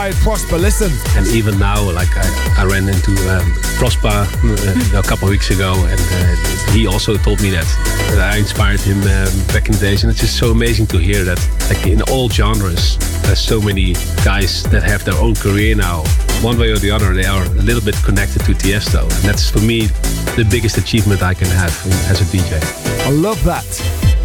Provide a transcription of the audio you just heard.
Prosper, listen. And even now, like I ran into Prosper a couple of weeks ago, and he also told me that I inspired him back in the days. And it's just so amazing to hear that, like in all genres, there's so many guys that have their own career now. One way or the other, they are a little bit connected to Tiesto, and that's for me the biggest achievement I can have as a DJ. I love that.